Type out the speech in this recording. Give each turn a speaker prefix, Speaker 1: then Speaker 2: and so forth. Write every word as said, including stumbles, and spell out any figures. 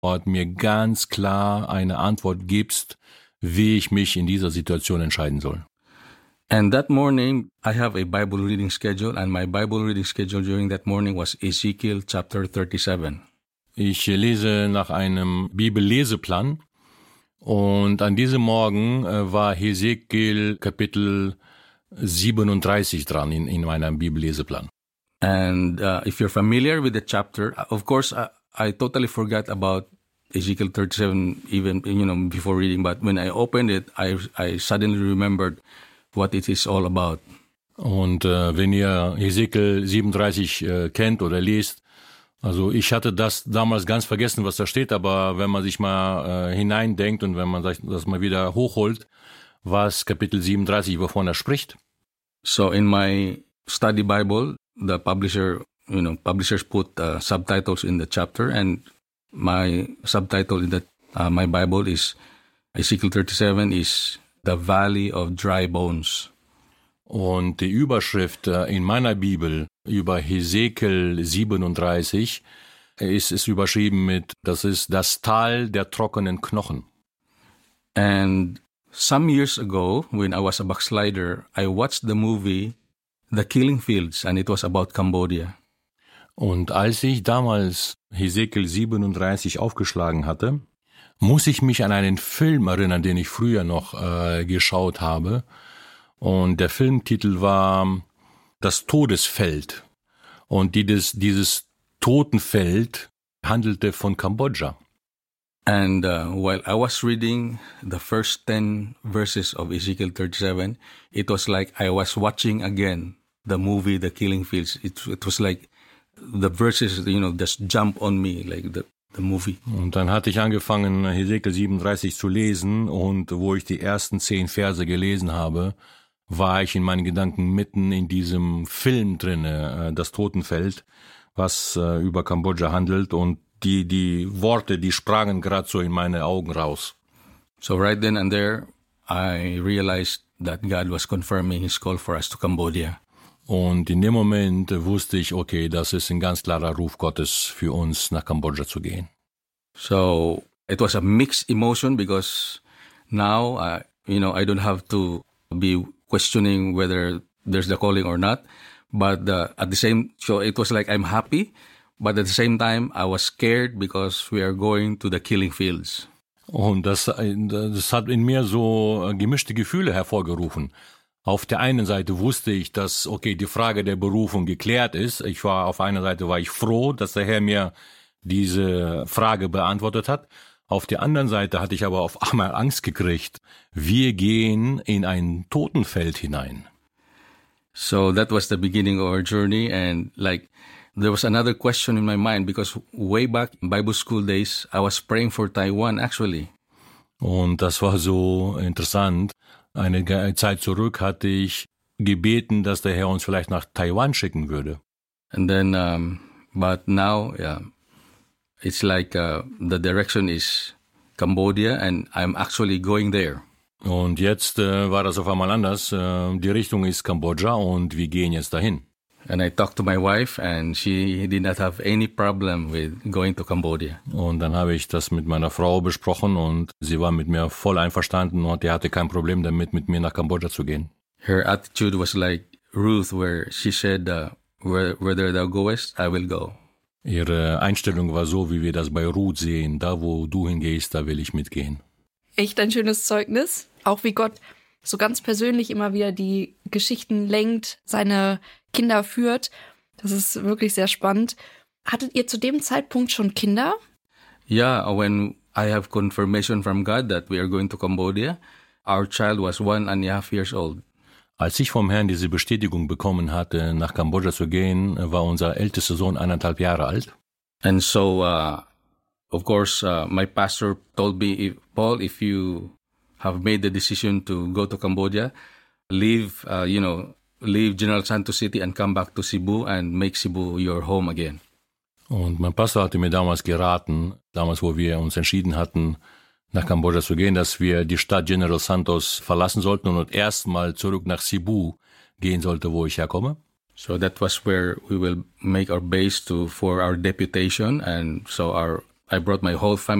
Speaker 1: Wort mir ganz klar eine Antwort gibst, wie ich mich in dieser Situation entscheiden soll.
Speaker 2: And that morning, I have a Bible reading schedule, and my Bible reading schedule during that morning was Ezekiel chapter thirty-seven.
Speaker 1: Ich lese nach einem Bibelleseplan und an diesem Morgen war Hesekiel Kapitel siebenunddreißig dran in, in meinem Bibelleseplan.
Speaker 2: And uh, if you're familiar with the chapter, of course, I, I totally forgot about Ezekiel thirty-seven even, you know, before reading, but when I opened it, I, I suddenly remembered what it is all about.
Speaker 1: Und äh, wenn ihr Hesekiel siebenunddreißig äh, kennt oder liest, also ich hatte das damals ganz vergessen, was da steht, aber wenn man sich mal äh, hineindenkt und wenn man das mal wieder hochholt, was Kapitel siebenunddreißig, wovon er spricht.
Speaker 2: So in my study Bible, the publisher, you know, publishers put uh, subtitles in the chapter, and my subtitle in the, uh, my Bible is Ezekiel thirty-seven is The Valley of Dry Bones.
Speaker 1: Und die Überschrift in meiner Bibel über Hesekiel siebenunddreißig ist, ist überschrieben mit, das ist das Tal der trockenen Knochen.
Speaker 2: And some years ago, when I was a backslider, I watched the movie The Killing Fields, and it was about Cambodia.
Speaker 1: Und als ich damals Hesekiel siebenunddreißig aufgeschlagen hatte, muss ich mich an einen Film erinnern, den ich früher noch äh, geschaut habe. Und der Filmtitel war Das Todesfeld. Und dieses, dieses Totenfeld handelte von Kambodscha.
Speaker 2: And uh, while I was reading the first ten verses of Ezekiel thirty-seven, it was like I was watching again the movie The Killing Fields. It, it was like the verses, you know, just jump on me, like the The movie.
Speaker 1: Und dann hatte ich angefangen, Hesekiel siebenunddreißig zu lesen, und wo ich die ersten zehn Verse gelesen habe, war ich in meinen Gedanken mitten in diesem Film drinne, das Totenfeld, was über Kambodscha handelt, und die, die Worte, die sprangen gerade so in meine Augen raus.
Speaker 2: So right then and there, I realized that God was confirming His call for us to Cambodia.
Speaker 1: Und in dem Moment wusste ich, okay, das ist ein ganz klarer Ruf Gottes für uns, nach Kambodscha zu gehen.
Speaker 2: So it was a mixed emotion because now, uh, you know, I don't have to be questioning whether there's the calling or not. But uh, at the same, so it was like I'm happy, but at the same time I was scared because we are going to the killing fields.
Speaker 1: Und das, das hat in mir so gemischte Gefühle hervorgerufen. Auf der einen Seite wusste ich, dass, okay, die Frage der Berufung geklärt ist. Ich war, auf einer Seite war ich froh, dass der Herr mir diese Frage beantwortet hat. Auf der anderen Seite hatte ich aber auf einmal Angst gekriegt. Wir gehen in ein Totenfeld hinein.
Speaker 2: So that was the beginning of our journey, and like there was another question in my mind because way back in Bible school days, I was praying for Taiwan actually.
Speaker 1: Und das war so interessant. Eine Zeit zurück hatte ich gebeten, dass der Herr uns vielleicht nach Taiwan schicken würde.
Speaker 2: And then, um, but now, yeah, it's like uh, the direction is Cambodia, and I'm actually going there.
Speaker 1: Und jetzt äh, war das auf einmal anders. Äh, die Richtung ist Kambodscha und wir gehen jetzt dahin.
Speaker 2: And I talked to my wife, and she did not have any problem with going to Cambodia.
Speaker 1: Und dann habe ich das mit meiner Frau besprochen, und sie war mit mir voll einverstanden, und die hatte kein Problem damit, mit mir nach Kambodscha zu gehen.
Speaker 2: Her attitude was like Ruth, where she said, uh, where, "Whether thou goest, I will go."
Speaker 1: Ihre Einstellung war so, wie wir das bei Ruth sehen: Da, wo du hingehst, da will ich mitgehen.
Speaker 3: Echt ein schönes Zeugnis, auch wie Gott so ganz persönlich immer wieder die Geschichten lenkt, seine Kinder führt. Das ist wirklich sehr spannend. Hattet ihr zu dem Zeitpunkt schon Kinder?
Speaker 2: Yeah, when I have confirmation from God that we are going to Cambodia, our child was one and a half years old.
Speaker 1: Als ich vom Herrn diese Bestätigung bekommen hatte, nach Kambodscha zu gehen, war unser ältester Sohn eineinhalb Jahre alt.
Speaker 2: And so, uh, of course, uh, my pastor told me, if, Paul, if you have made the decision to go to Cambodia, leave, uh, you know, leave General Santos City and come back to Cebu and make Cebu your home again.
Speaker 1: Und mein Pastor hatte mir damals geraten, damals, wo wir uns entschieden hatten, nach Kambodscha zu gehen, dass wir die Stadt General Santos verlassen sollten und erstmal zurück nach Cebu gehen sollte, wo ich herkomme.
Speaker 2: So that was where we will make our base to for our deputation, and so our I brought my whole family